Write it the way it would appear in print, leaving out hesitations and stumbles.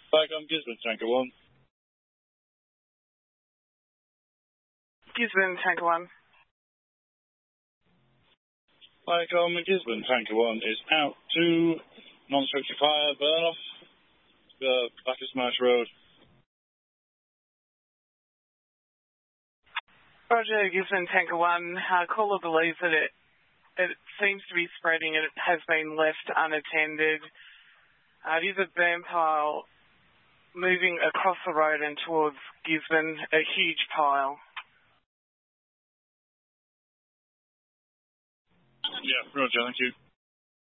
Flycom Gisborne, Tanker 1. Gisborne, Tanker 1. Flycom Gisborne, Tanker 1 is out to non-structure fire, burn off the Bacchus Marsh Road. Roger, Gisborne, Tanker 1. Caller believes that it seems to be spreading and it has been left unattended. It is a burn pile moving across the road and towards Gisborne, a huge pile. Yeah, Roger, thank you.